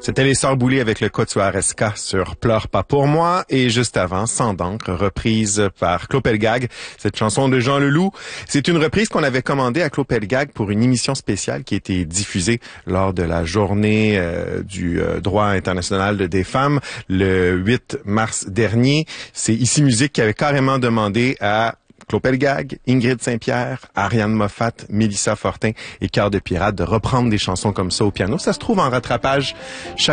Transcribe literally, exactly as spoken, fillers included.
C'était les Sœurs Boulay avec le Quatuor S K sur Pleure pas pour moi et juste avant, Sans d'encre, reprise par Claude Pelgag. Cette chanson de Jean Leloup, c'est une reprise qu'on avait commandée à Claude Pelgag pour une émission spéciale qui a été diffusée lors de la journée euh, du euh, droit international des femmes le huit mars dernier. C'est Ici Musique qui avait carrément demandé à Claude Pelgag, Ingrid Saint-Pierre, Ariane Moffat, Mélissa Fortin et Cœur de Pirate de reprendre des chansons comme ça au piano. Ça se trouve en rattrapage chaque